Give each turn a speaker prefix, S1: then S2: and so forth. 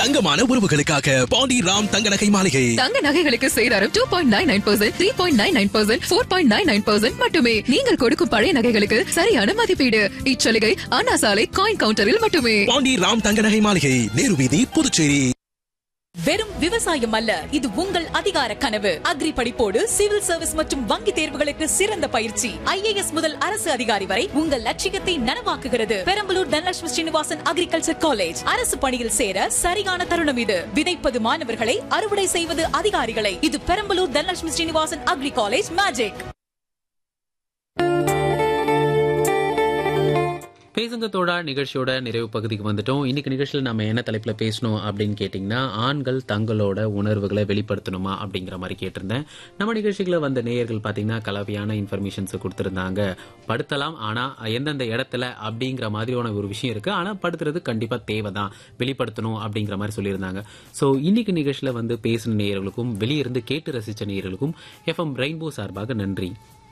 S1: தங்கமான உறவுகளுக்காக பாண்டி ராம் தங்க நகை மாளிகை.
S2: தங்க நகைகளுக்கு சேதாரம் 2.99%, 3.99%, 4.99% மட்டுமே. நீங்கள் கொடுக்கும் பழைய நகைகளுக்கு சரியான மதிப்பீடு. இச்சலுகை அண்ணா சாலை காயின் கவுண்டரில் மட்டுமே.
S1: பாண்டி ராம் தங்க நகை மாளிகை, நேரு வீதி, புதுச்சேரி.
S3: வெறும் விவசாயம் அல்ல, இது உங்கள் அதிகார கனவு. அக்ரி படிப்போடு சிவில் சர்வீஸ் மற்றும் வங்கி தேர்வுகளுக்கு சிறந்த பயிற்சி. IAS முதல் அரசு அதிகாரி வரை உங்கள் லட்சியத்தை நனவாக்குகிறது. Perambalur Dhanalakshmi Srinivasan agriculture college. அரசு பணியில் சேர சரியான தருணம் இது. விதைப்பது மாணவர்களை, அறுவடை செய்வது அதிகாரிகளை. இது Perambalur Dhanalakshmi Srinivasan agri college magic.
S4: பேசுங்க தோடா நிகழ்ச்சியோட நிறைவு பகுதிக்கு வந்துட்டோம். இன்னைக்கு நிகழ்ச்சியில் நம்ம என்ன தலைப்புல பேசணும் அப்படின்னு கேட்டீங்கன்னா, ஆண்கள் தங்களோட உணர்வுகளை வெளிப்படுத்தணுமா அப்படிங்கிற மாதிரி கேட்டிருந்தேன். நம்ம நிகழ்ச்சிகளை வந்த நேயர்கள் பாத்தீங்கன்னா கலவையான இன்ஃபர்மேஷன்ஸ் கொடுத்திருந்தாங்க. படுத்தலாம், ஆனா எந்தெந்த இடத்துல அப்படிங்கிற மாதிரியான ஒரு விஷயம் இருக்கு. ஆனா படுத்துறது கண்டிப்பா தேவைதான், வெளிப்படுத்தணும் அப்படிங்கிற மாதிரி சொல்லியிருந்தாங்க. ஸோ இன்னைக்கு நிகழ்ச்சியில வந்து பேசின நேயர்களுக்கும் வெளியிருந்து கேட்டு ரசிச்ச நேயர்களுக்கும் FM ரெயின்போ சார்பாக நன்றி.